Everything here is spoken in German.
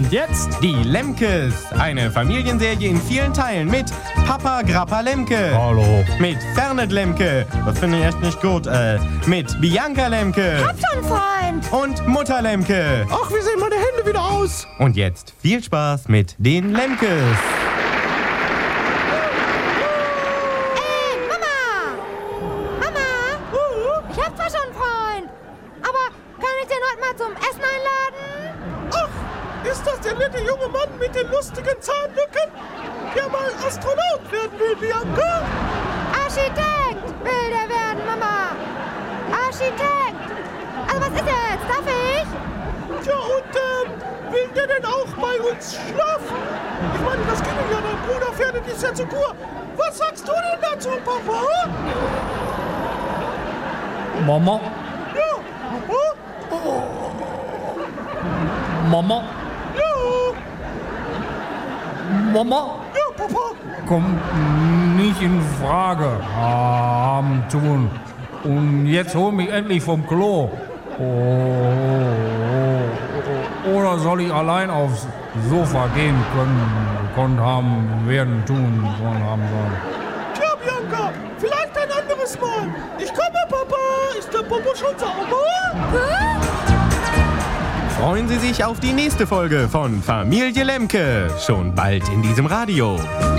Und jetzt Die Lemkes, eine Familienserie in vielen Teilen mit Papa Grappa Lemke. Hallo. Mit Fernet Lemke, das finde ich echt nicht gut, mit Bianca Lemke. Hab schon, Freund. Und Mutter Lemke. Ach, wie sehen meine Hände wieder aus? Und jetzt viel Spaß mit den Lemkes. Ey, Mama! Mama! Ich hab zwar schon einen Freund, aber kann ich den heute mal zum Essen einladen? Ach, ist das der nette junge Mann mit den lustigen Zahnlücken, der mal Astronaut werden will, Bianca? Architekt will der werden, Mama. Architekt. Also was ist jetzt? Darf ich? Tja, und will der denn auch bei uns schlafen? Ich meine, das ging ja, dein Bruder Fernet ist ja zur Kur. Was sagst du denn dazu, Papa? Mama, Ja, Papa? Mama, Ja, Mama, ja, Papa. kommt nicht in Frage. Haben tun. Und jetzt hol mich endlich vom Klo. Oder soll ich allein aufs Sofa gehen können haben, werden, tun, sollen, haben sollen? Tja, Bianca, vielleicht ein anderes Mal. Ich komme, Papa. Ist der Popo schon sauber? Freuen Sie sich auf die nächste Folge von Familie Lemke. Schon bald in diesem Radio.